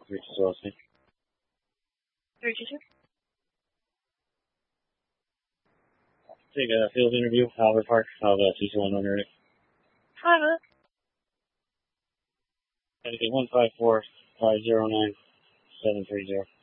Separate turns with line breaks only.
322.
322.
Take a field interview, Albert Park, of C21 under it.
Hi, man.
Dedicate 154-509-730.